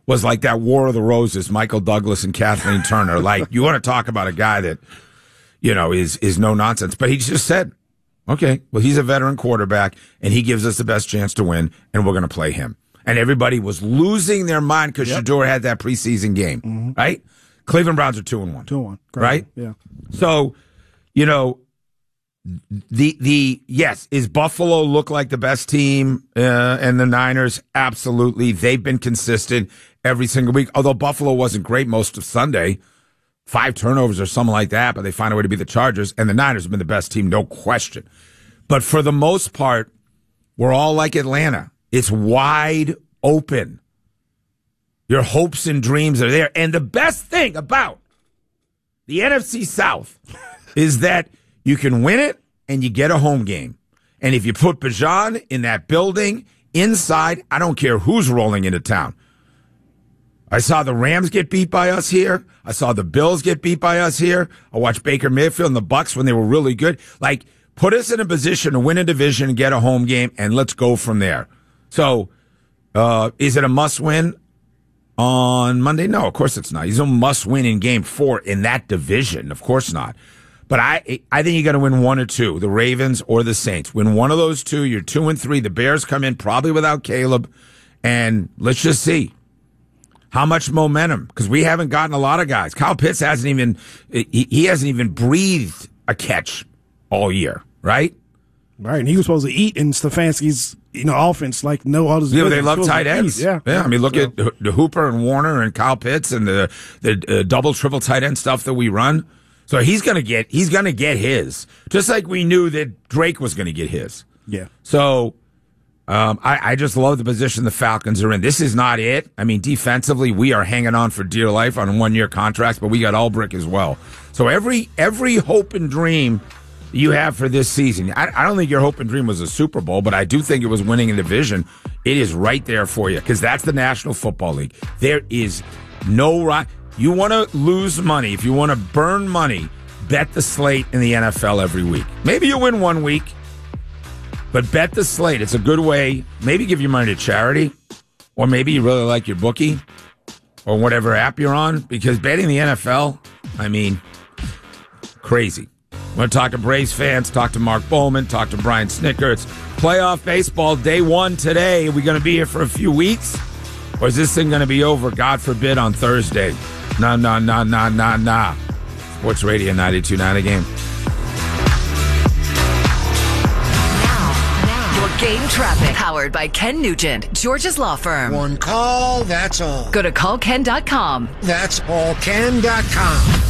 was like that War of the Roses, Michael Douglas and Kathleen Turner. Like, you want to talk about a guy that, is no nonsense. But he just said, okay, well, he's a veteran quarterback, and he gives us the best chance to win, and we're going to play him. And everybody was losing their mind because Shedeur had that preseason game, right? Cleveland Browns are 2-1. 2-1. Right? Yeah. So, yes, is Buffalo look like the best team and the Niners? Absolutely. They've been consistent every single week, although Buffalo wasn't great most of Sunday. 5 turnovers or something like that, but they find a way to beat the Chargers, and the Niners have been the best team, no question. But for the most part, we're all like Atlanta. It's wide open. Your hopes and dreams are there. And the best thing about the NFC South is that you can win it and you get a home game. And if you put Bijan in that building inside, I don't care who's rolling into town. I saw the Rams get beat by us here. I saw the Bills get beat by us here. I watched Baker Mayfield and the Bucs when they were really good. Like, put us in a position to win a division and get a home game, and let's go from there. So, is it a must-win on Monday? No, of course it's not. He's a must-win in Game 4 in that division. Of course not. But I think you got to win 1 or 2, the Ravens or the Saints. Win one of those 2. You're 2-3. The Bears come in probably without Caleb, and let's just see how much momentum, because we haven't gotten a lot of guys. Kyle Pitts hasn't even breathed a catch all year, right? Right, and he was supposed to eat in Stefanski's offense like no others. Yeah, they love tight ends. Yeah. I mean, look at the Hooper and Warner and Kyle Pitts and the double, triple tight end stuff that we run. So he's gonna get his, just like we knew that Drake was gonna get his. Yeah. So I just love the position the Falcons are in. This is not it. I mean, defensively, we are hanging on for dear life on 1-year contracts, but we got Ulbrich as well. So every hope and dream you have for this season, I don't think your hope and dream was a Super Bowl, but I do think it was winning a division. It is right there for you, because that's the National Football League. There is no right. You want to lose money, if you want to burn money, bet the slate in the NFL every week. Maybe you win 1 week, but bet the slate. It's a good way. Maybe give your money to charity, or maybe you really like your bookie or whatever app you're on, because betting the NFL, I mean, crazy. I want to talk to Braves fans, talk to Mark Bowman, talk to Brian Snicker. It's playoff baseball, day 1 today. Are we going to be here for a few weeks? Or is this thing going to be over, God forbid, on Thursday? Nah. Sports Radio 92.9 A Game. Now, your game traffic. Powered by Ken Nugent, George's Law Firm. One call, that's all. Go to callken.com. That's allken.com.